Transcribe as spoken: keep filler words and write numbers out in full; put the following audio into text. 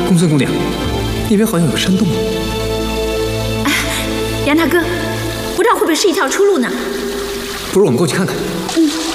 公孙姑娘，那边好像有个山洞。 哎，杨大哥，不知道会不会是一条出路呢？ 不如我们过去看看。 嗯。